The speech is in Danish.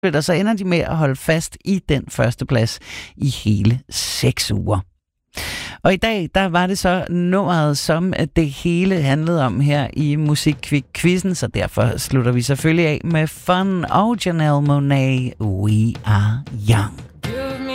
så ender de med at holde fast i den første plads i hele 6 uger. Og i dag, der var det så nummeret, som det hele handlede om her i Musikquizzen, så derfor slutter vi selvfølgelig af med Fun og Janelle Monáe, We Are Young.